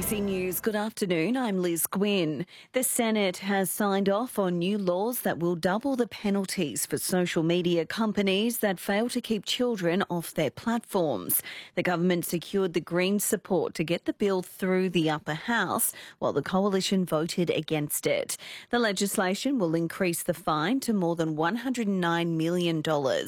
ABC News, good afternoon. I'm Liz Gwynn. The Senate has signed off on new laws that will double the penalties for social media companies that fail to keep children off their platforms. The government secured the Greens' support to get the bill through the upper house, while the coalition voted against it. The legislation will increase the fine to more than $109 million.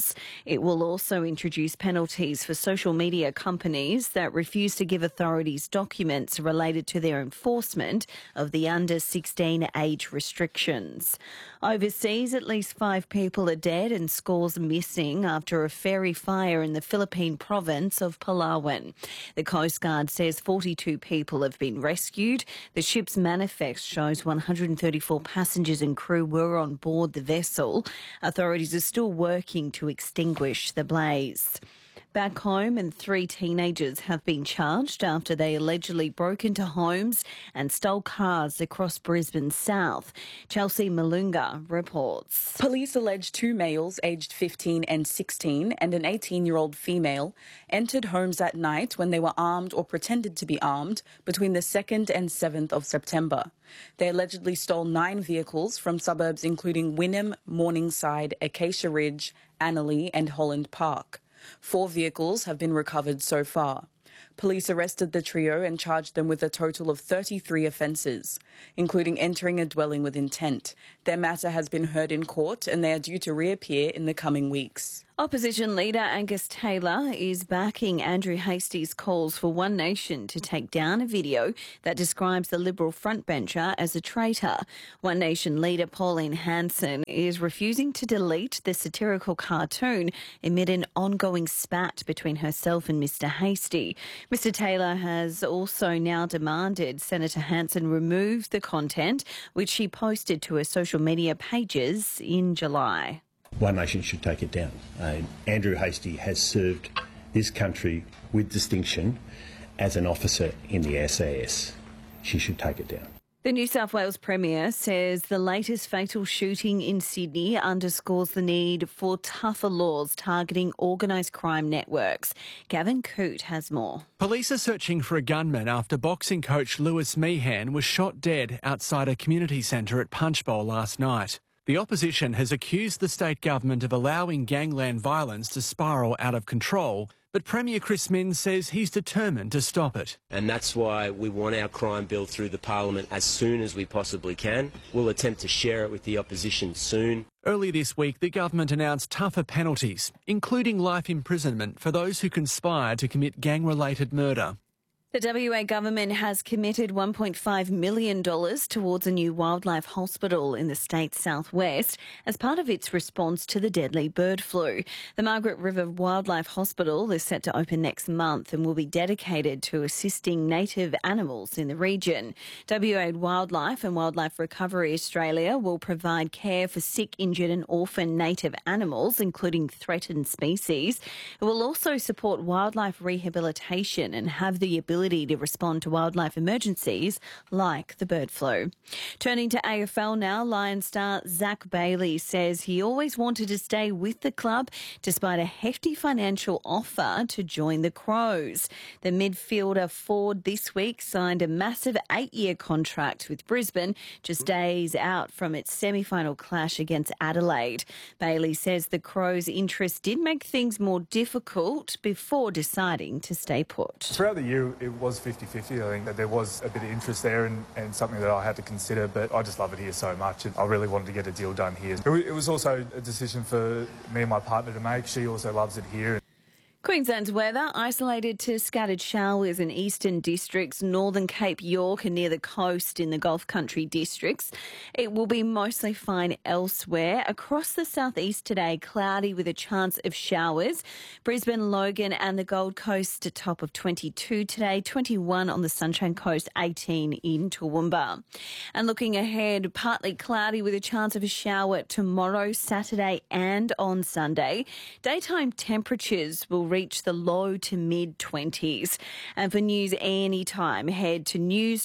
It will also introduce penalties for social media companies that refuse to give authorities documents related to their enforcement of the under 16 age restrictions. Overseas, at least 5 people are dead and scores missing after a ferry fire in the Philippine province of Palawan. The Coast Guard says 42 people have been rescued. The ship's manifest shows 134 passengers and crew were on board the vessel. Authorities are still working to extinguish the blaze. Back home, and 3 teenagers have been charged after they allegedly broke into homes and stole cars across Brisbane South. Chelsea Malunga reports. Police allege 2 males aged 15 and 16 and an 18-year-old female entered homes at night when they were armed or pretended to be armed between the 2nd and 7th of September. They allegedly stole 9 vehicles from suburbs including Wynnum, Morningside, Acacia Ridge, Annerley and Holland Park. 4 vehicles have been recovered so far. Police arrested the trio and charged them with a total of 33 offences, including entering a dwelling with intent. Their matter has been heard in court and they are due to reappear in the coming weeks. Opposition leader Angus Taylor is backing Andrew Hastie's calls for One Nation to take down a video that describes the Liberal frontbencher as a traitor. One Nation leader Pauline Hanson is refusing to delete the satirical cartoon amid an ongoing spat between herself and Mr Hastie. Mr Taylor has also now demanded Senator Hanson remove the content which she posted to her social media pages in July. One Nation should take it down. Andrew Hastie has served this country with distinction as an officer in the SAS. She should take it down. The New South Wales Premier says the latest fatal shooting in Sydney underscores the need for tougher laws targeting organised crime networks. Gavin Coote has more. Police are searching for a gunman after boxing coach Lewis Meehan was shot dead outside a community centre at Punchbowl last night. The opposition has accused the state government of allowing gangland violence to spiral out of control, but Premier Chris Minns says he's determined to stop it. And that's why we want our crime bill through the parliament as soon as we possibly can. We'll attempt to share it with the opposition soon. Early this week, the government announced tougher penalties, including life imprisonment for those who conspire to commit gang-related murder. The WA government has committed $1.5 million towards a new wildlife hospital in the state's southwest as part of its response to the deadly bird flu. The Margaret River Wildlife Hospital is set to open next month and will be dedicated to assisting native animals in the region. WA Wildlife and Wildlife Recovery Australia will provide care for sick, injured and orphaned native animals, including threatened species. It will also support wildlife rehabilitation and have the ability to respond to wildlife emergencies like the bird flu. Turning to AFL now, Lions star Zach Bailey says he always wanted to stay with the club despite a hefty financial offer to join the Crows. The midfielder Ford this week signed a massive 8-year contract with Brisbane, just days out from its semi-final clash against Adelaide. Bailey says the Crows' interest did make things more difficult before deciding to stay put. Throughout the year, it was 50-50. I think that there was a bit of interest there and something that I had to consider, but I just love it here so much and I really wanted to get a deal done here. It was also a decision for me and my partner to make. She also loves it here. Queensland's weather, isolated to scattered showers in eastern districts, northern Cape York and near the coast in the Gulf Country districts. It will be mostly fine elsewhere. Across the southeast today, cloudy with a chance of showers. Brisbane, Logan and the Gold Coast a top of 22 today, 21 on the Sunshine Coast, 18 in Toowoomba. And looking ahead, partly cloudy with a chance of a shower tomorrow, Saturday and on Sunday. Daytime temperatures will reach the low to mid-20s. And for news anytime, head to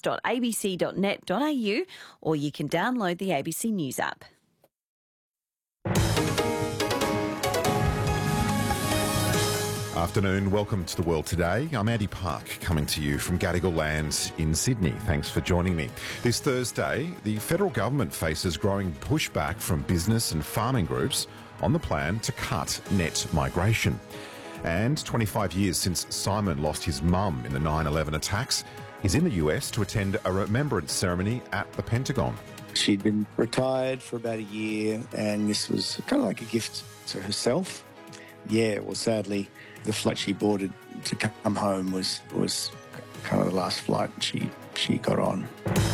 news.abc.net.au or you can download the ABC News app. Afternoon, welcome to The World Today. I'm Andy Park, coming to you from Gadigal Land in Sydney. Thanks for joining me. This Thursday, the federal government faces growing pushback from business and farming groups on the plan to cut net migration. And 25 years since Simon lost his mum in the 9/11 attacks, he's in the US to attend a remembrance ceremony at the Pentagon. She'd been retired for about a year, and this was kind of like a gift to herself. Yeah, well, sadly, the flight she boarded to come home was kind of the last flight she got on.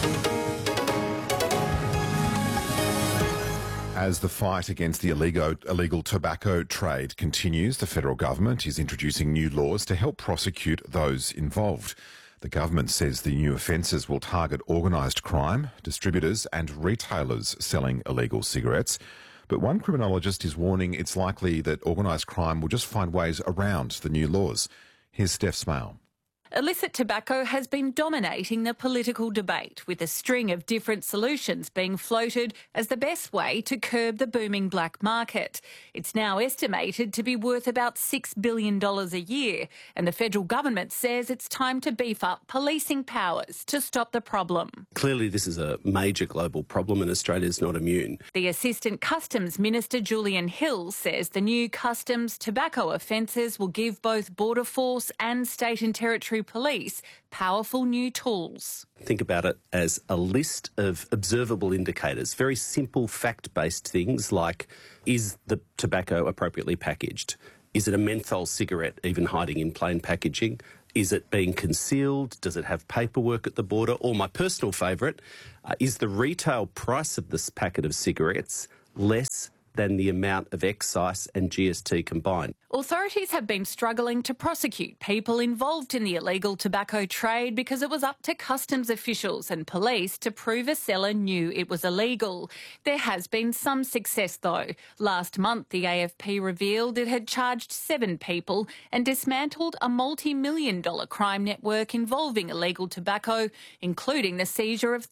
As the fight against the illegal tobacco trade continues, the federal government is introducing new laws to help prosecute those involved. The government says the new offences will target organised crime, distributors and retailers selling illegal cigarettes. But one criminologist is warning it's likely that organised crime will just find ways around the new laws. Here's Steph Smale. Illicit tobacco has been dominating the political debate, with a string of different solutions being floated as the best way to curb the booming black market. It's now estimated to be worth about $6 billion a year, and the federal government says it's time to beef up policing powers to stop the problem. Clearly, this is a major global problem, and Australia's not immune. The Assistant Customs Minister, Julian Hill, says the new customs tobacco offences will give both Border Force and state and territory police powerful new tools. Think about it as a list of observable indicators, very simple fact-based things like, is the tobacco appropriately packaged? Is it a menthol cigarette even hiding in plain packaging? Is it being concealed? Does it have paperwork at the border? Or my personal favourite, is the retail price of this packet of cigarettes less than the amount of excise and GST combined? Authorities have been struggling to prosecute people involved in the illegal tobacco trade because it was up to customs officials and police to prove a seller knew it was illegal. There has been some success, though. Last month, the AFP revealed it had charged 7 people and dismantled a multi-million-dollar crime network involving illegal tobacco, including the seizure of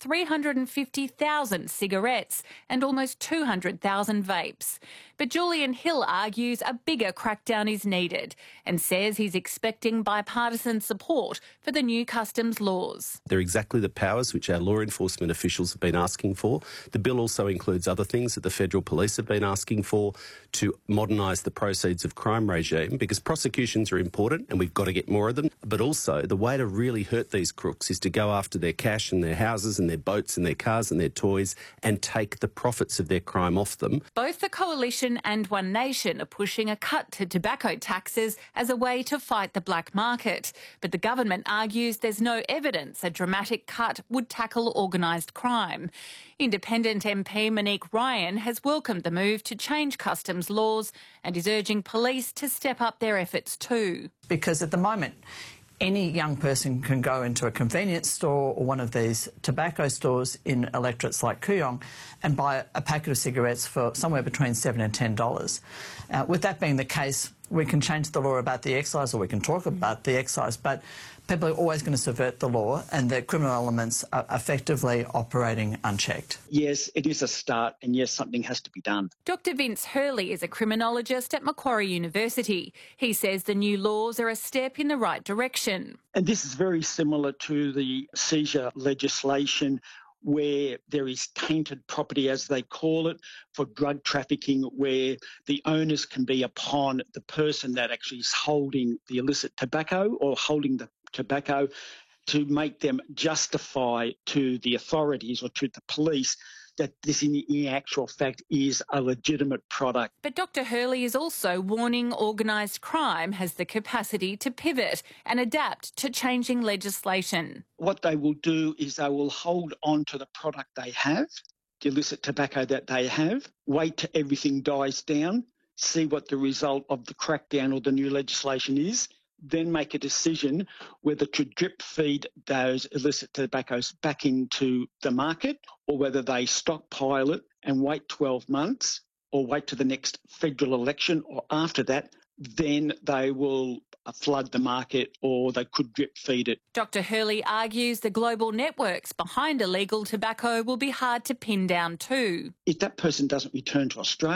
350,000 cigarettes and almost 200,000 vapes. But Julian Hill argues a bigger crackdown is needed and says he's expecting bipartisan support for the new customs laws. They're exactly the powers which our law enforcement officials have been asking for. The bill also includes other things that the federal police have been asking for to modernise the proceeds of crime regime, because prosecutions are important and we've got to get more of them. But also the way to really hurt these crooks is to go after their cash and their houses and their boats and their cars and their toys and take the profits of their crime off them. Both the Coalition and One Nation are pushing a cut to tobacco taxes as a way to fight the black market. But the government argues there's no evidence a dramatic cut would tackle organised crime. Independent MP Monique Ryan has welcomed the move to change customs laws and is urging police to step up their efforts too. Because at the moment, any young person can go into a convenience store or one of these tobacco stores in electorates like Kooyong and buy a packet of cigarettes for somewhere between $7 and $10. With that being the case, we can change the law about the excise, or we can talk about the excise, but people are always going to subvert the law and the criminal elements are effectively operating unchecked. Yes, it is a start, and yes, something has to be done. Dr Vince Hurley is a criminologist at Macquarie University. He says the new laws are a step in the right direction. And this is very similar to the seizure legislation, where there is tainted property, as they call it, for drug trafficking, where the onus can be upon the person that actually is holding the illicit tobacco or holding the tobacco to make them justify to the authorities or to the police that this in actual fact is a legitimate product. But Dr Hurley is also warning organised crime has the capacity to pivot and adapt to changing legislation. What they will do is they will hold on to the product they have, the illicit tobacco that they have, wait till everything dies down, see what the result of the crackdown or the new legislation is, then make a decision whether to drip feed those illicit tobaccos back into the market or whether they stockpile it and wait 12 months or wait to the next federal election, or after that, then they will flood the market or they could drip feed it. Dr Hurley argues the global networks behind illegal tobacco will be hard to pin down too. If that person doesn't return to Australia,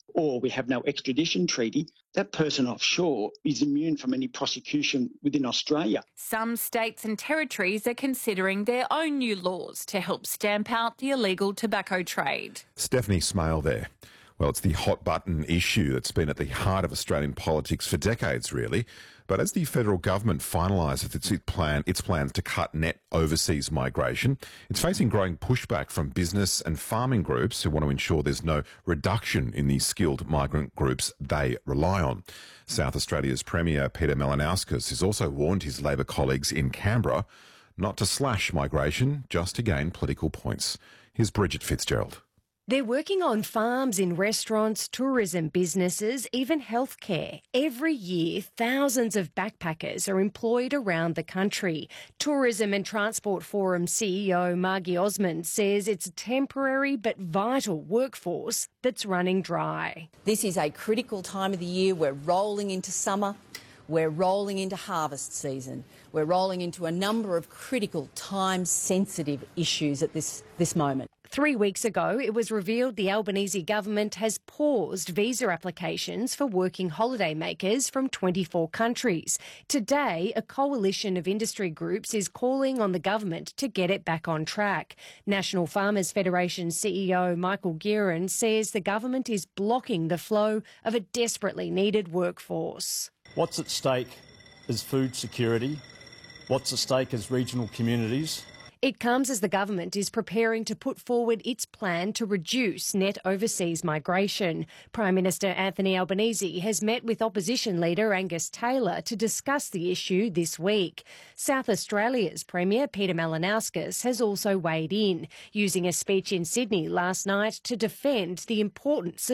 or we have no extradition treaty, that person offshore is immune from any prosecution within Australia. Some states and territories are considering their own new laws to help stamp out the illegal tobacco trade. Stephanie Smale there. Well, it's the hot button issue that's been at the heart of Australian politics for decades, really. But as the federal government finalises its plans to cut net overseas migration, it's facing growing pushback from business and farming groups who want to ensure there's no reduction in the skilled migrant groups they rely on. South Australia's Premier Peter Malinauskas has also warned his Labor colleagues in Canberra not to slash migration just to gain political points. Here's Bridget Fitzgerald. They're working on farms, in restaurants, tourism businesses, even healthcare. Every year, thousands of backpackers are employed around the country. Tourism and Transport Forum CEO Margie Osmond says it's a temporary but vital workforce that's running dry. This is a critical time of the year. We're rolling into summer. We're rolling into harvest season. We're rolling into a number of critical, time-sensitive issues at this moment. 3 weeks ago, it was revealed the Albanese government has paused visa applications for working holiday makers from 24 countries. Today, a coalition of industry groups is calling on the government to get it back on track. National Farmers Federation CEO Michael Gearan says the government is blocking the flow of a desperately needed workforce. What's at stake is food security. What's at stake is regional communities. It comes as the government is preparing to put forward its plan to reduce net overseas migration. Prime Minister Anthony Albanese has met with opposition leader Angus Taylor to discuss the issue this week. South Australia's Premier Peter Malinauskas has also weighed in, using a speech in Sydney last night to defend the importance of